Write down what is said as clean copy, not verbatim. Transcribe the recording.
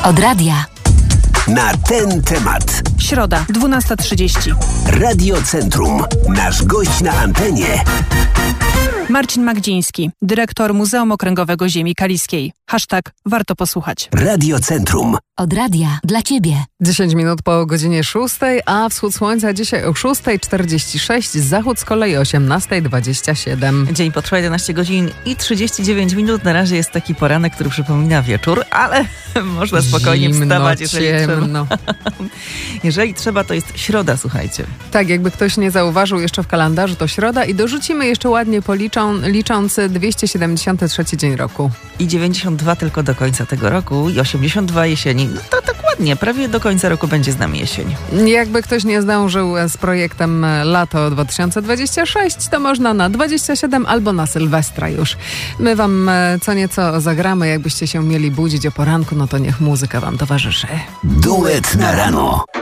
Od radia. Na ten temat. Środa, 12:30. Radio Centrum. Nasz gość na antenie. Marcin Magdziński, dyrektor Muzeum Okręgowego Ziemi Kaliskiej. #warto posłuchać. Radio Centrum. Od radia dla Ciebie. 10 minut po godzinie 6, a wschód słońca dzisiaj o 6:46, zachód z kolei o 18:27. Dzień potrwa 11 godzin i 39 minut. Na razie jest taki poranek, który przypomina wieczór, ale można spokojnie wstawać, jeżeli trzeba. Jeżeli trzeba, to jest środa, słuchajcie. Tak, jakby ktoś nie zauważył jeszcze w kalendarzu, to środa i dorzucimy jeszcze ładnie licząc 273 dzień roku. I 92 tylko do końca tego roku i 82 jesieni. No to tak ładnie, prawie do końca roku będzie z nami jesień. Jakby ktoś nie zdążył z projektem Lato 2026, to można na 27 albo na Sylwestra już. My wam co nieco zagramy, jakbyście się mieli budzić o poranku, no to niech muzyka wam towarzyszy. Duet na rano.